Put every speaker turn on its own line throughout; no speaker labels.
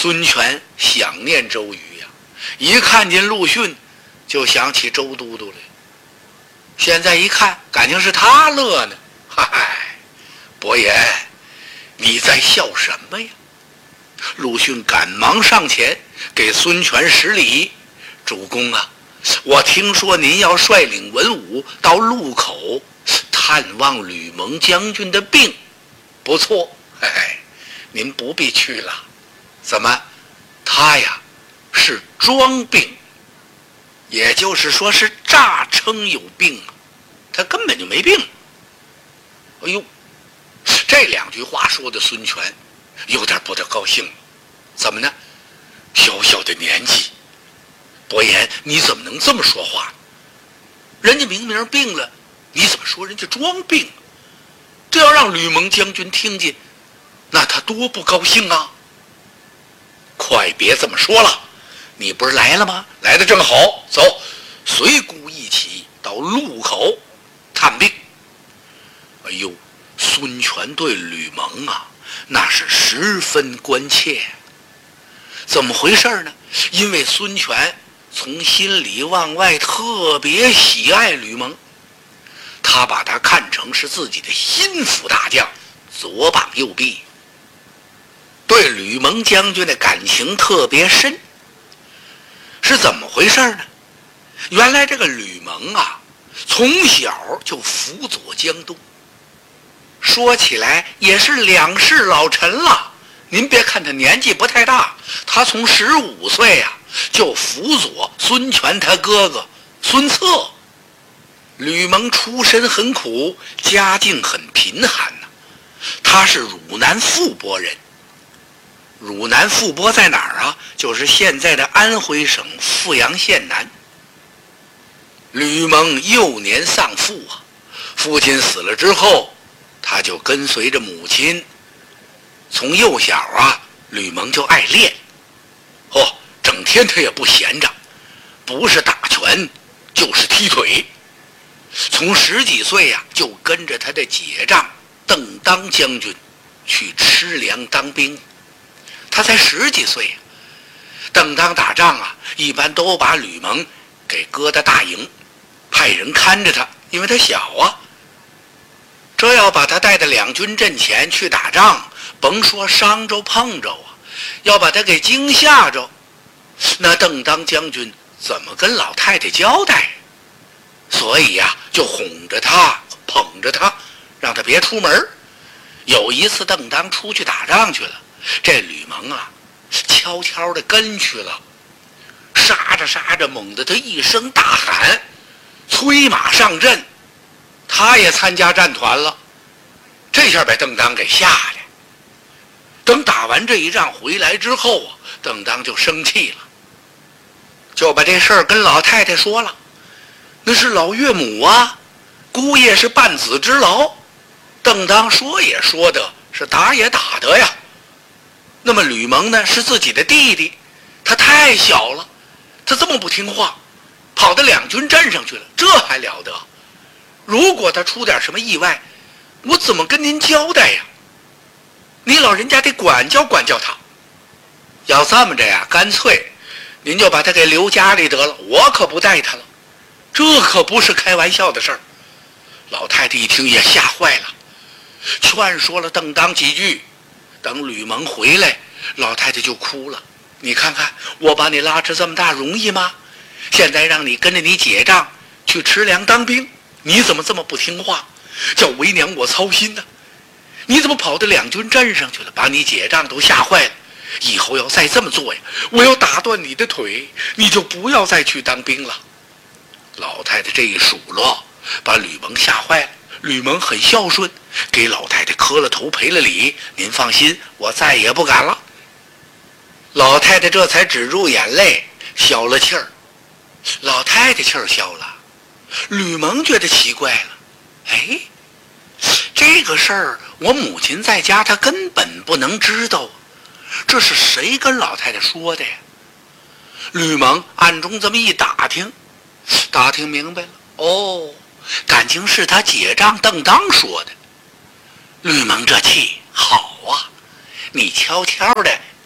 孙权想念周瑜呀，一看见陆逊就想起周都督来。现在一看，感情是他乐呢。嗨，伯言，你在笑什么呀？陆逊赶忙上前给孙权施礼：“主公啊，我听说您要率领文武到路口探望吕蒙将军的病，不错。嘿嘿，您不必去了。怎么？他呀是装病，也就是说是诈称有病啊，他根本就没病。”哎呦，这两句话说的孙权有点不太高兴了。怎么呢？小小的年纪，伯言你怎么能这么说话呢？人家明明病了，你怎么说人家装病？这要让吕蒙将军听见，那他多不高兴啊！快别这么说了，你不是来了吗？来得正好，走，随姑一起到路口探病。哎呦，孙权对吕蒙啊，那是十分关切。怎么回事呢？因为孙权从心里往外特别喜爱吕蒙，他把他看成是自己的心腹大将，左膀右臂，对吕蒙将军的感情特别深。是怎么回事呢？原来这个吕蒙啊，从小就辅佐江东，说起来也是两世老臣了。您别看他年纪不太大，他从15岁啊就辅佐孙权他哥哥孙策。吕蒙出身很苦，家境很贫寒呐。他是汝南富泊人。汝南富泊在哪儿啊？就是现在的安徽省阜阳县南。吕蒙幼年丧父啊，父亲死了之后，他就跟随着母亲。从幼小啊，吕蒙就爱练，整天他也不闲着，不是打拳就是踢腿。从10几岁呀，就跟着他的姐丈邓当将军去吃粮当兵。他才10几岁呀，邓当打仗啊，一般都把吕蒙给搁到大营，派人看着他，因为他小啊。这要把他带到两军阵前去打仗，甭说伤着碰着啊，要把他给惊吓着，那邓当将军怎么跟老太太交代？所以呀，就哄着他，捧着他，让他别出门。有一次邓当出去打仗去了，这吕蒙啊悄悄地跟去了，杀着杀着，猛地他一声大喊，催马上阵。他也参加战团了，这下把邓当给吓的。等打完这一仗回来之后啊，邓当就生气了，就把这事儿跟老太太说了。那是老岳母啊，姑爷是半子之劳。邓当说也说的，是打也打得呀。那么吕蒙呢，是自己的弟弟，他太小了，他这么不听话，跑到两军阵上去了，这还了得？如果他出点什么意外，我怎么跟您交代呀？你老人家得管教管教他。要这么着呀，干脆您就把他给留家里得了，我可不带他了。这可不是开玩笑的事儿。老太太一听也吓坏了，劝说了邓当几句。等吕蒙回来，老太太就哭了。你看看，我把你拉扯这么大容易吗？现在让你跟着你姐丈去吃粮当兵，你怎么这么不听话？叫为娘我操心呢？你怎么跑到两军阵上去了，把你姐丈都吓坏了？以后要再这么做呀，我要打断你的腿，你就不要再去当兵了。老太太这一数落，把吕蒙吓坏了。吕蒙很孝顺，给老太太磕了头赔了礼。您放心，我再也不敢了。老太太这才止住眼泪，消了气儿。老太太气儿消了，吕蒙觉得奇怪了，哎，这个事儿我母亲在家她根本不能知道，这是谁跟老太太说的呀？吕蒙暗中这么一打听，打听明白了，哦，感情是他姐丈邓当说的。吕蒙这气好啊，你悄悄的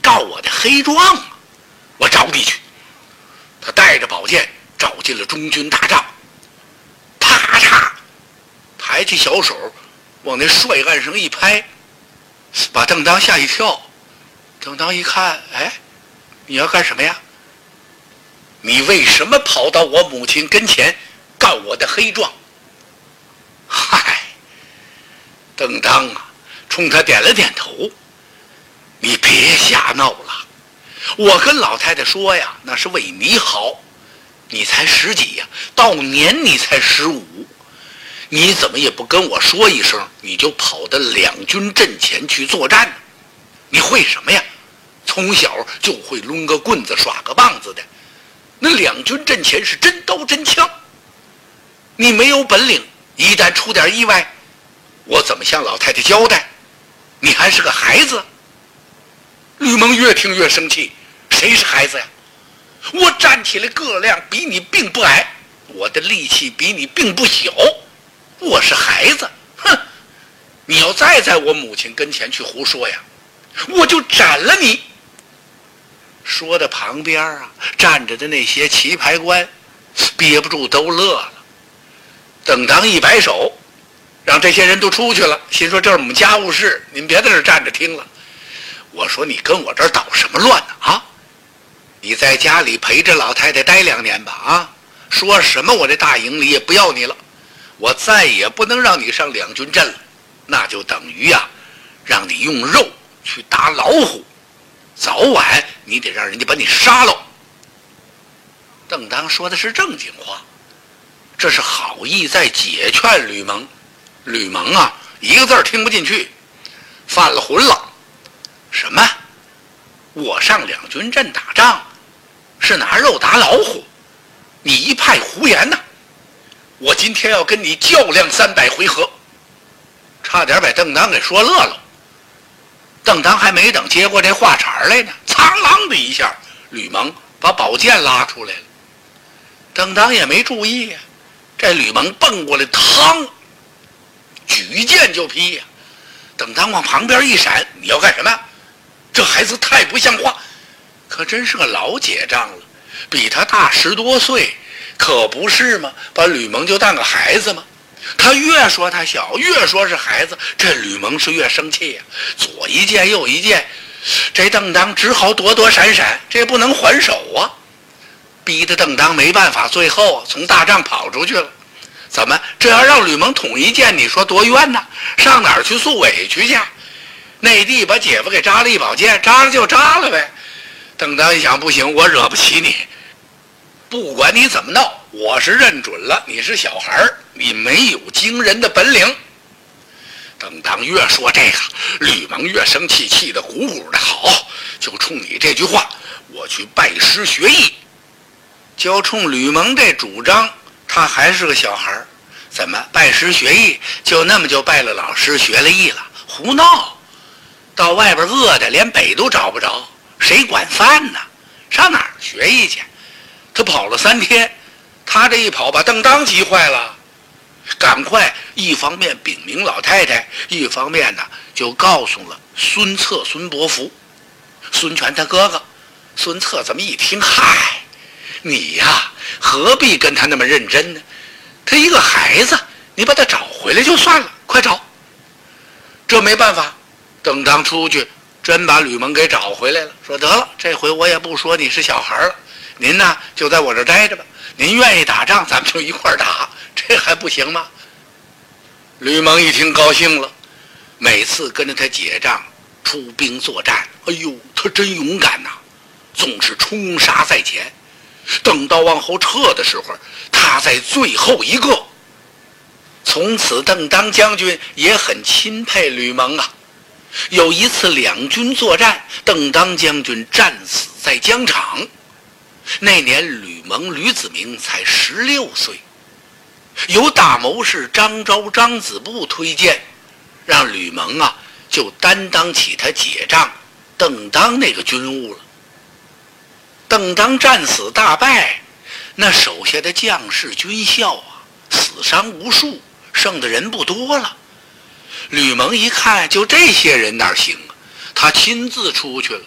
告我的黑状啊！我找你去。他带着宝剑找进了中军大帐，啪嚓，抬起小手往那帅案上一拍，把邓当吓一跳。邓当一看，哎，你要干什么呀？你为什么跑到我母亲跟前告我的黑状？嗨，邓当啊，冲他点了点头。你别瞎闹了，我跟老太太说呀，那是为你好。你才10几呀，到年你才15，你怎么也不跟我说一声，你就跑到两军阵前去作战呢？你会什么呀？从小就会抡个棍子耍个棒子的，那两军阵前是真刀真枪，你没有本领，一旦出点意外，我怎么向老太太交代？你还是个孩子。吕蒙越听越生气，谁是孩子呀？我站起来个量比你并不矮，我的力气比你并不小，我是孩子，哼！你要再在我母亲跟前去胡说呀，我就斩了你。说的旁边啊站着的那些棋牌官憋不住都乐了。邓当一摆手，让这些人都出去了，心说这是我们家务事，您别在这儿站着听了。我说你跟我这儿捣什么乱呢啊？你在家里陪着老太太待2年吧啊！说什么我这大营里也不要你了，我再也不能让你上两军阵了，那就等于呀，让你用肉去打老虎，早晚你得让人家把你杀了。邓当说的是正经话，这是好意在解劝吕蒙。吕蒙啊，一个字儿听不进去，犯了浑了。什么？我上两军阵打仗是拿肉打老虎？你一派胡言呐！我今天要跟你较量300回合。差点把邓当给说乐了。邓当还没等接过这话茬来呢，苍啷的一下，吕蒙把宝剑拉出来了。邓当也没注意呀，这吕蒙蹦过来，嘡，举剑就劈呀。邓当往旁边一闪，你要干什么？这孩子太不像话，可真是个老解仗了，比他大10多岁，可不是吗？把吕蒙就当个孩子吗？他越说他小，越说是孩子，这吕蒙是越生气呀，左一剑右一剑，这邓当只好躲躲闪闪，这不能还手啊，逼得邓当没办法，最后从大帐跑出去了。怎么这要让吕蒙捅一剑，你说多冤呢？上哪儿去诉委屈去？内地把姐夫给扎了一宝剑，扎了就扎了呗。邓当一想，不行，我惹不起你，不管你怎么闹，我是认准了你是小孩儿，你没有惊人的本领。邓当越说这个，吕蒙越生气，气得鼓鼓的。好，就冲你这句话，我去拜师学艺。就冲吕蒙这主张，他还是个小孩儿，怎么拜师学艺就那么就拜了老师学了艺了？胡闹！到外边饿的连北都找不着，谁管饭呢？上哪儿学艺去？他跑了3天，他这一跑把邓当急坏了，赶快一方面禀明老太太，一方面呢就告诉了孙策、孙伯符、孙权他哥哥。孙策怎么一听，嗨，你呀何必跟他那么认真呢？他一个孩子，你把他找回来就算了，快找。这没办法，邓当出去真把吕蒙给找回来了，说得了，这回我也不说你是小孩了，您呢就在我这待着吧，您愿意打仗咱们就一块打，这还不行吗？吕蒙一听高兴了，每次跟着他结账出兵作战，哎呦，他真勇敢呐，总是冲杀在前，等到往后撤的时候，他在最后一个。从此邓当将军也很钦佩吕蒙啊。有一次两军作战，邓当将军战死在疆场。那年吕蒙吕子明才16岁，由大谋士张昭张子布推荐，让吕蒙啊就担当起他姐丈邓当那个军务了。邓当战死大败，那手下的将士军校啊死伤无数，剩的人不多了。吕蒙一看就这些人哪行啊，他亲自出去了，